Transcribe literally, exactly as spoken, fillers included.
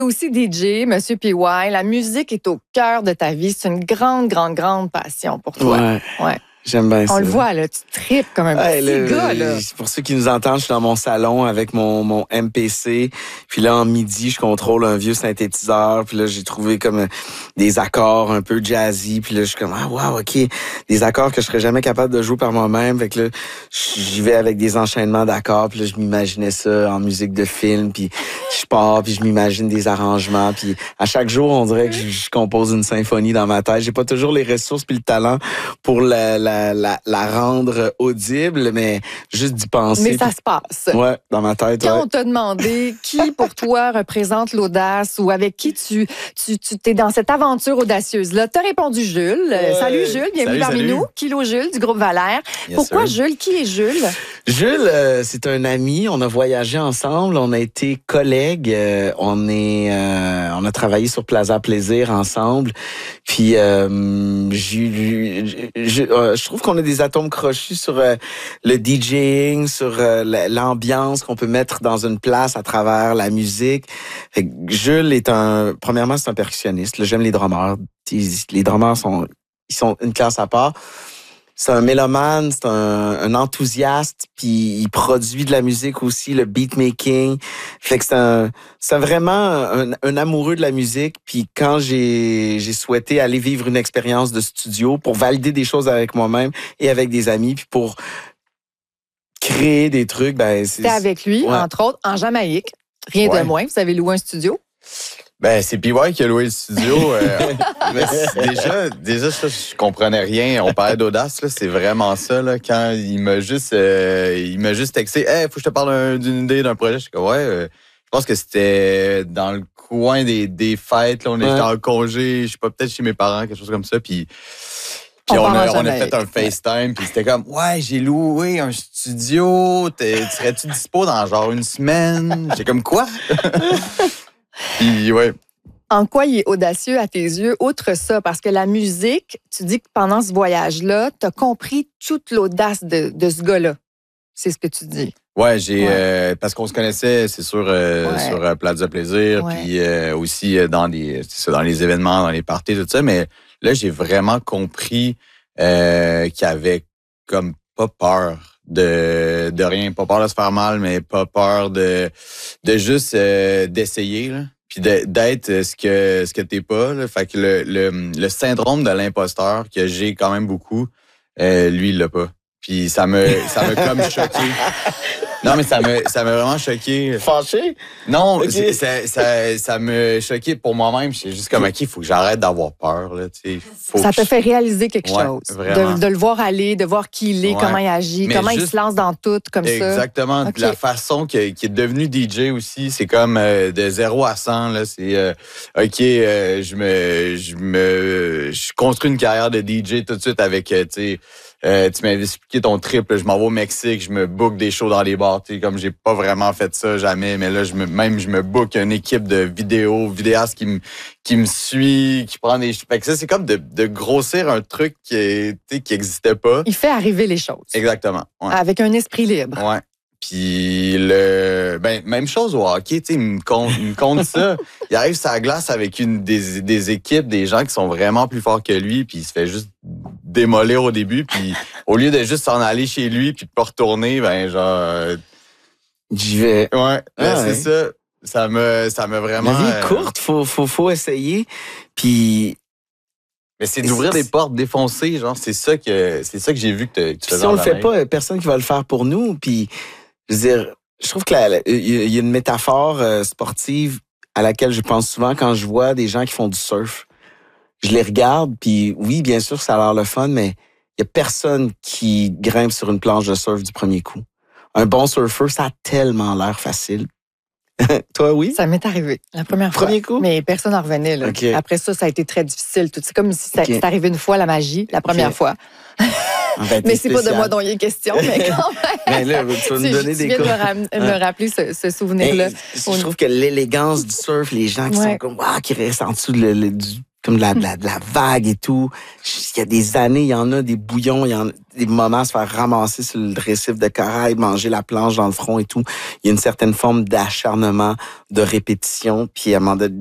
aussi D J, Monsieur P Y. La musique est au cœur de ta vie. C'est une grande, grande, grande passion pour toi. Ouais. ouais. J'aime bien ça. On le voit, là, tu tripes comme un ouais, petit le, gars, là. Pour ceux qui nous entendent, je suis dans mon salon avec mon, mon M P C. Puis là, en midi, je contrôle un vieux synthétiseur. Puis là, j'ai trouvé comme des accords un peu jazzy. Puis là, je suis comme, ah, wow, OK. Des accords que je serais jamais capable de jouer par moi-même. Fait que là, j'y vais avec des enchaînements d'accords. Puis là, je m'imaginais ça en musique de film. Puis je pars, puis je m'imagine des arrangements. Puis à chaque jour, on dirait que je, je compose une symphonie dans ma tête. J'ai pas toujours les ressources puis le talent pour la, la La, la, la rendre audible, mais juste d'y penser. Mais ça puis... se passe. Ouais, dans ma tête. Quand ouais. on t'a demandé qui, pour toi, représente l'audace ou avec qui tu, tu, tu t'es dans cette aventure audacieuse-là, t'as répondu Jules. Ouais. Salut Jules, bienvenue salut, parmi salut. nous. Kilo Jules du groupe Valère. Yes, Pourquoi sir. Jules? Qui est Jules? Jules, euh, c'est un ami. On a voyagé ensemble. On a été collègues. Euh, on est, euh, on a travaillé sur Plaza Plaisir ensemble. Puis, euh, j'ai, j'ai, euh, je trouve qu'on a des atomes crochus sur euh, le DJing, sur euh, l'ambiance qu'on peut mettre dans une place à travers la musique. Fait que Jules est un, premièrement, c'est un percussionniste. Là, j'aime les drummers. Les drummers sont, ils sont une classe à part. C'est un mélomane, c'est un, un enthousiaste, puis il produit de la musique aussi, le beatmaking. Fait que c'est un, c'est vraiment un, un amoureux de la musique. Puis quand j'ai, j'ai souhaité aller vivre une expérience de studio pour valider des choses avec moi-même et avec des amis, puis pour créer des trucs, ben c'est. C'était avec lui, ouais. entre autres, en Jamaïque. Rien Ouais. de moins. Vous avez loué un studio. Ben, c'est P Y qui a loué le studio. Euh, mais déjà, déjà, ça, je comprenais rien. On parlait d'audace, là. C'est vraiment ça, là. Quand il m'a juste, euh, il m'a juste texté, hey, faut que je te parle un, d'une idée, d'un projet. Je suis comme, ouais, euh, je pense que c'était dans le coin des, des fêtes, là. On était Ouais. en congé, je sais pas, peut-être chez mes parents, quelque chose comme ça. Puis, puis On on, part en a, on a Jamaïque. fait un FaceTime, puis c'était comme, ouais, j'ai loué un studio. T'es- Tu serais-tu dispo dans genre une semaine? J'ai comme, quoi? Puis, ouais. En quoi il est audacieux à tes yeux, outre ça? Parce que la musique, tu dis que pendant ce voyage-là, tu as compris toute l'audace de, de ce gars-là. C'est ce que tu dis. Ouais, j'ai Ouais. euh, parce qu'on se connaissait, c'est sûr, euh, Ouais. sur euh, Plaza Plaisir, Ouais. puis euh, aussi euh, dans des, c'est ça, dans les événements, dans les parties, tout ça. Mais là, j'ai vraiment compris euh, qu'il avait comme pas peur de de rien, pas peur de se faire mal, mais pas peur de de juste euh, d'essayer là. Puis de- d'être ce que ce que t'es pas. Là. Fait que le, le, le syndrome de l'imposteur que j'ai quand même beaucoup, euh, lui, il l'a pas. Puis ça me ça m'a comme choqué. Non, mais ça me ça m'a vraiment choqué. Fâché? Non, Ok. c'est- ça, ça, ça me choqué pour moi-même. J'étais juste comme, OK, il faut que j'arrête d'avoir peur. Là, tu sais. Faut Ça que te je- fait réaliser quelque Ouais, chose. vraiment. De, de le voir aller, de voir qui il est, Ouais. comment il agit, Mais comment il juste- se lance dans tout, comme ça. Exactement. Ok. La façon que- qu'il est devenu D J aussi, c'est comme euh, de zéro à cent. Là, c'est euh, OK, euh, je me je me je construis une carrière de D J tout de suite avec euh, tu sais euh, tu m'avais expliqué ton trip, là, je m'en vais au Mexique, je me book des shows dans les bars, tu sais, comme j'ai pas vraiment fait ça jamais, mais là je me même je me book une équipe de vidéos, vidéastes qui me qui me suit, qui prend des fait que ça c'est comme de, de grossir un truc qui est, tu sais, qui existait pas. Il fait arriver les choses. Exactement. Ouais. Avec un esprit libre. Ouais. Puis le ben même chose au hockey, tu sais, il me compte, il me compte ça. Il arrive sur la glace avec une des, des équipes, des gens qui sont vraiment plus forts que lui, puis il se fait juste démolir au début, puis au lieu de juste s'en aller chez lui puis de pas retourner, ben genre euh, J'y vais. ouais, ben, Ah, c'est ouais. ça. Ça me ça me vraiment La vie est euh, courte, faut, faut, faut essayer. Puis mais c'est d'ouvrir des portes défoncées, genre c'est ça que c'est ça que j'ai vu que tu Puis faisais si on en le fait Jamaïque. pas, personne qui va le faire pour nous. Puis, je veux dire, je trouve que la- la- il y a une métaphore euh, sportive à laquelle je pense souvent quand je vois des gens qui font du surf. Je les regarde, puis oui, bien sûr, ça a l'air le fun, mais il y a personne qui grimpe sur une planche de surf du premier coup. Un bon surfeur, ça a tellement l'air facile. Toi, oui? Ça m'est arrivé la première fois. Premier coup? Mais personne n'en revenait. Là. Ok. Après ça, ça a été très difficile. Tout. C'est comme si ça, Ok. c'est arrivé une fois, la magie, la première Ok. fois. En fait, Mais t'es c'est pas de spécial. moi dont il est question, mais quand même. Mais là, tu vas nous Tu- donner tu des viens de cours. me, ram- me rappeler ce, ce souvenir-là. Mais je trouve que l'élégance du surf, les gens qui Ouais. sont comme, waouh, qui restent en dessous de le- le- du comme de la, de la, de la vague et tout. Il y a des années, il y en a des bouillons, il y en a des moments à se faire ramasser sur le récif de corail, manger la planche dans le front et tout. Il y a une certaine forme d'acharnement, de répétition, puis à un moment donné,